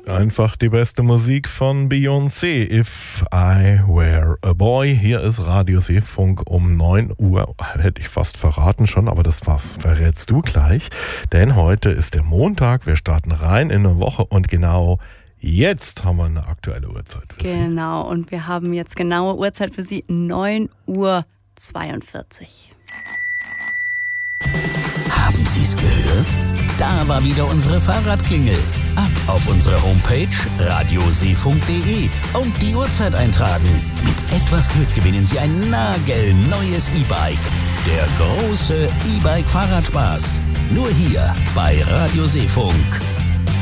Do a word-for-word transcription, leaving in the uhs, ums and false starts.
Einfach die beste Musik von Beyoncé, If I Were a Boy. Hier ist Radio Seefunk um neun Uhr. Hätte ich fast verraten schon, aber das was verrätst du gleich. Denn heute ist der Montag, wir starten rein in eine Woche und genau jetzt haben wir eine aktuelle Uhrzeit für Sie. Genau, und wir haben jetzt genaue Uhrzeit für Sie, neun Uhr zweiundvierzig. Haben Sie es gehört? Da war wieder unsere Fahrradklingel. Ab auf unsere Homepage radio seefunk punkt de und die Uhrzeit eintragen. Mit etwas Glück gewinnen Sie ein nagelneues E-Bike. Der große E-Bike-Fahrradspaß. Nur hier bei Radio Seefunk.